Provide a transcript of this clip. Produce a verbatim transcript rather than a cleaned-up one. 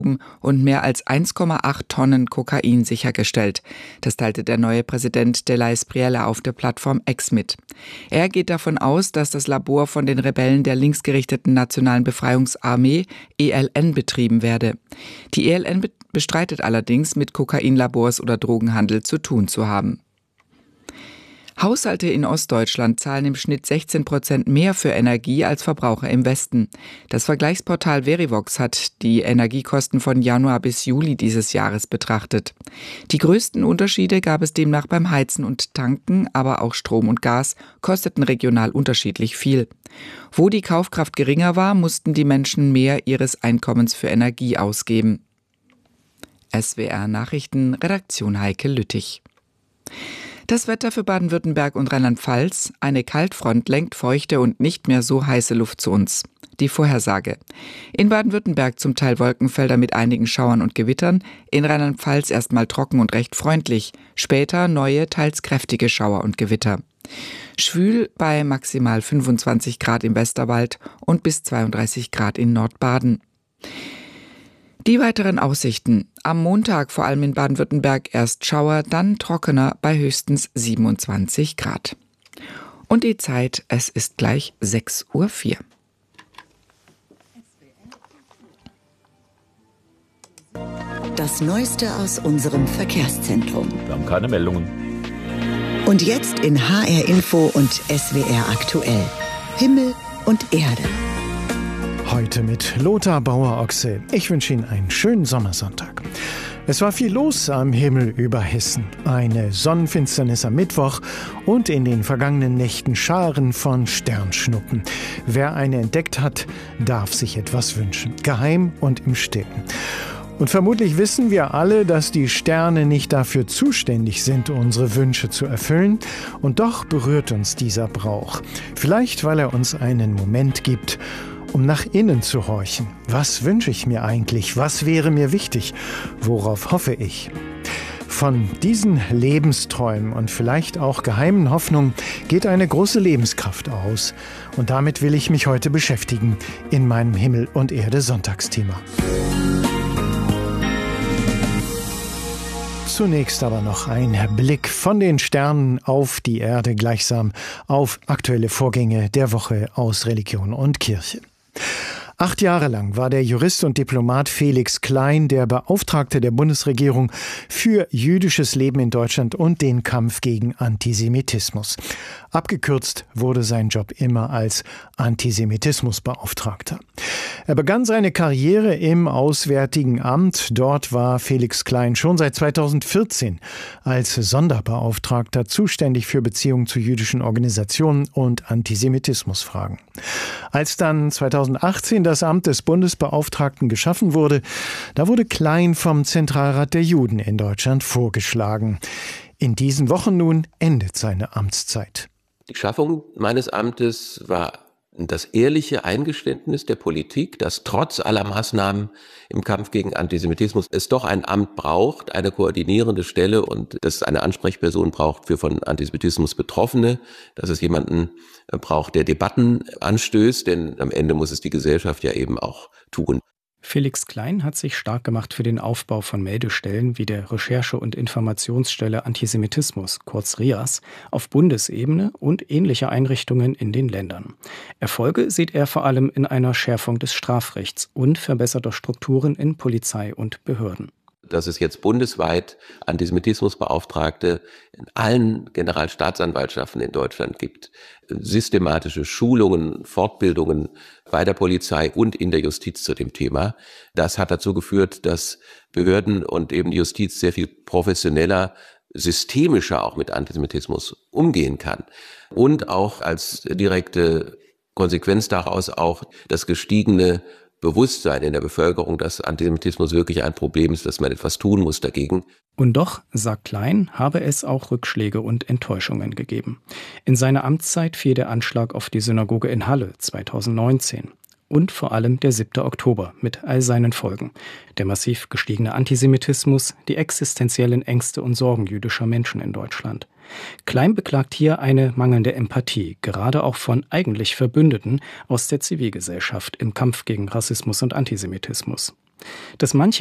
und mehr als eins Komma acht Tonnen Kokain sichergestellt. Das teilte der neue Präsident Della Espriella auf der Plattform X mit. Er geht davon aus, dass das Labor von den Rebellen der linksgerichteten Nationalen Befreiungsarmee E L N betrieben werde. Die E L N bestreitet allerdings, mit Kokainlabors oder Drogenhandel zu tun zu haben. Haushalte in Ostdeutschland zahlen im Schnitt sechzehn Prozent mehr für Energie als Verbraucher im Westen. Das Vergleichsportal Verivox hat die Energiekosten von Januar bis Juli dieses Jahres betrachtet. Die größten Unterschiede gab es demnach beim Heizen und Tanken, aber auch Strom und Gas kosteten regional unterschiedlich viel. Wo die Kaufkraft geringer war, mussten die Menschen mehr ihres Einkommens für Energie ausgeben. S W R Nachrichten, Redaktion Heike Lüttich. Das Wetter für Baden-Württemberg und Rheinland-Pfalz: Eine Kaltfront lenkt feuchte und nicht mehr so heiße Luft zu uns. Die Vorhersage: In Baden-Württemberg zum Teil Wolkenfelder mit einigen Schauern und Gewittern, in Rheinland-Pfalz erstmal trocken und recht freundlich, später neue, teils kräftige Schauer und Gewitter. Schwül bei maximal fünfundzwanzig Grad im Westerwald und bis zweiunddreißig Grad in Nordbaden. Die weiteren Aussichten: Am Montag vor allem in Baden-Württemberg erst Schauer, dann trockener bei höchstens siebenundzwanzig Grad. Und die Zeit, es ist gleich sechs Uhr vier. Das Neueste aus unserem Verkehrszentrum. Wir haben keine Meldungen. Und jetzt in H R Info und S W R aktuell: Himmel und Erde. Heute mit Lothar Bauer-Ochse. Ich wünsche Ihnen einen schönen Sommersonntag. Es war viel los am Himmel über Hessen. Eine Sonnenfinsternis am Mittwoch und in den vergangenen Nächten Scharen von Sternschnuppen. Wer eine entdeckt hat, darf sich etwas wünschen. Geheim und im Stillen. Und vermutlich wissen wir alle, dass die Sterne nicht dafür zuständig sind, unsere Wünsche zu erfüllen. Und doch berührt uns dieser Brauch. Vielleicht, weil er uns einen Moment gibt, um nach innen zu horchen. Was wünsche ich mir eigentlich? Was wäre mir wichtig? Worauf hoffe ich? Von diesen Lebensträumen und vielleicht auch geheimen Hoffnungen geht eine große Lebenskraft aus. Und damit will ich mich heute beschäftigen in meinem Himmel und Erde Sonntagsthema. Zunächst aber noch ein Blick von den Sternen auf die Erde, gleichsam auf aktuelle Vorgänge der Woche aus Religion und Kirche. Acht Jahre lang war der Jurist und Diplomat Felix Klein der Beauftragte der Bundesregierung für jüdisches Leben in Deutschland und den Kampf gegen Antisemitismus. Abgekürzt wurde sein Job immer als Antisemitismusbeauftragter. Er begann seine Karriere im Auswärtigen Amt. Dort war Felix Klein schon seit zweitausendvierzehn als Sonderbeauftragter zuständig für Beziehungen zu jüdischen Organisationen und Antisemitismusfragen. Als dann zweitausendachtzehn das Amt des Bundesbeauftragten geschaffen wurde, da wurde Klein vom Zentralrat der Juden in Deutschland vorgeschlagen. In diesen Wochen nun endet seine Amtszeit. Die Schaffung meines Amtes war das ehrliche Eingeständnis der Politik, dass trotz aller Maßnahmen im Kampf gegen Antisemitismus es doch ein Amt braucht, eine koordinierende Stelle, und dass es eine Ansprechperson braucht für von Antisemitismus Betroffene, dass es jemanden braucht, der Debatten anstößt, denn am Ende muss es die Gesellschaft ja eben auch tun. Felix Klein hat sich stark gemacht für den Aufbau von Meldestellen wie der Recherche- und Informationsstelle Antisemitismus, kurz R I A S, auf Bundesebene und ähnliche Einrichtungen in den Ländern. Erfolge sieht er vor allem in einer Schärfung des Strafrechts und verbesserter Strukturen in Polizei und Behörden. Dass es jetzt bundesweit Antisemitismusbeauftragte in allen Generalstaatsanwaltschaften in Deutschland gibt, systematische Schulungen, Fortbildungen bei der Polizei und in der Justiz zu dem Thema. Das hat dazu geführt, dass Behörden und eben die Justiz sehr viel professioneller, systemischer auch mit Antisemitismus umgehen kann. Und auch als direkte Konsequenz daraus auch das gestiegene Bewusstsein in der Bevölkerung, dass Antisemitismus wirklich ein Problem ist, dass man etwas tun muss dagegen. Und doch, sagt Klein, habe es auch Rückschläge und Enttäuschungen gegeben. In seiner Amtszeit fiel der Anschlag auf die Synagoge in Halle zweitausendneunzehn. Und vor allem der siebte Oktober mit all seinen Folgen. Der massiv gestiegene Antisemitismus, die existenziellen Ängste und Sorgen jüdischer Menschen in Deutschland. Klein beklagt hier eine mangelnde Empathie, gerade auch von eigentlich Verbündeten aus der Zivilgesellschaft im Kampf gegen Rassismus und Antisemitismus. Dass manche